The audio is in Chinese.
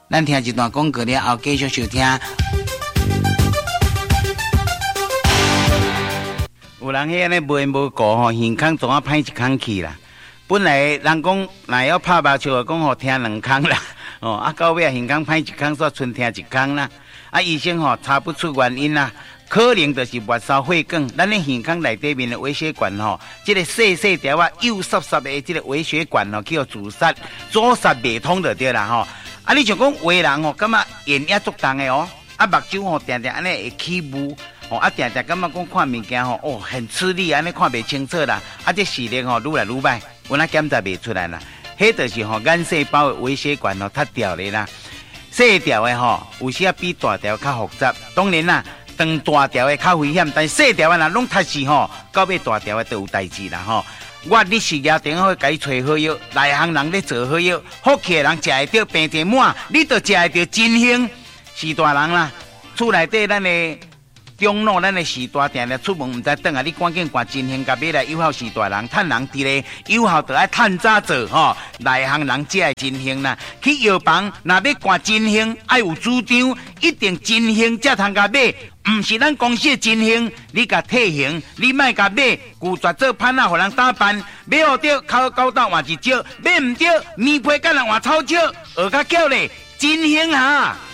咱听一段广告了后，继续收听。有人迄安尼卖无顾吼，耳孔总啊歹一孔去啦。本来人讲若要拍麻将，讲吼听两孔啦，哦啊到尾耳孔歹一孔，煞剩听一孔啦。啊医生吼查不出原因啦，可能就是末梢血管，咱的耳孔内底面的微血管吼，这个细细条啊幼湿湿的这个微血管吼，叫阻塞袂通就对啦吼。啊你像讲有的人吼，感觉眼也足重的哦，啊目睭吼定定安尼会起雾。哦，啊，定定感觉讲看物件吼，哦，很吃力，安尼看袂清楚啦，啊，这视力吼愈来愈歹，有哪检查袂出来啦？迄就是吼眼细胞的微血管吼太掉咧啦，细条的吼有时啊比大条较复杂，当然啦，长大条的较危险，但细条的啦拢太死吼，到尾大条的都有代志啦吼。我你事业顶好，甲你找好药，内行人咧做好药，福气的人食会到病得满，你就食会到真兴。是大人啦，厝内底咱的。中路咱的时大定定出门唔知转啊！你赶紧挂真兴甲买来有效时大人趁人伫咧有效就爱趁早做吼，内行人才会真兴啦。去药房若要挂真兴，爱有主张，一定真兴才通甲买，唔是咱公司的真兴。你甲退行，你莫甲买，拒绝做歹仔，互人打扮，买好着口高档换一招，买唔着面皮甲人换草招，学较巧咧，真兴哈。